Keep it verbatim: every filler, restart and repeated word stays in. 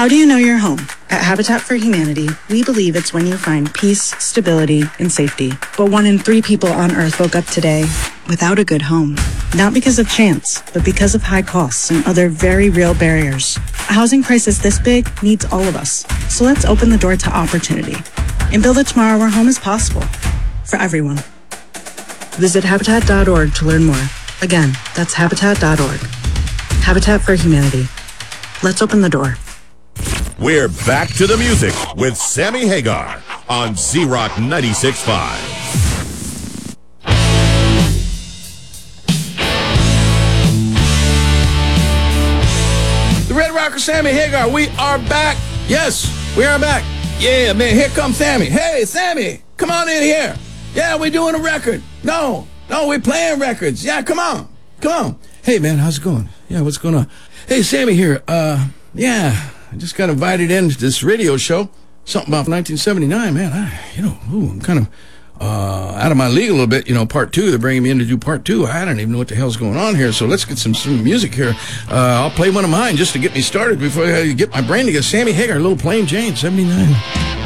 How do you know you're home? At Habitat for Humanity, we believe it's when you find peace, stability, and safety. But one in three people on Earth woke up today without a good home. Not because of chance, but because of high costs and other very real barriers. A housing crisis this big needs all of us. So let's open the door to opportunity and build a tomorrow where home is possible for everyone. Visit Habitat dot org to learn more. Again, that's Habitat dot org. Habitat for Humanity. Let's open the door. We're back to the music with Sammy Hagar on Z-Rock ninety-six point five. The Red Rocker, Sammy Hagar, we are back. Yes, we are back. Yeah, man, here comes Sammy. Hey, Sammy, come on in here. Yeah, we're doing a record. No, no, we're playing records. Yeah, come on, come on. Hey, man, how's it going? Yeah, what's going on? Hey, Sammy here. Uh, yeah. I just got invited into this radio show, something about nineteen seventy-nine, man. I, you know, ooh, I'm kind of uh, out of my league a little bit, you know, part two. They're bringing me in to do part two. I don't even know what the hell's going on here, so let's get some, some music here. Uh, I'll play one of mine just to get me started before I get my brain together. Sammy Hagar, Little Plain Jane, seventy-nine.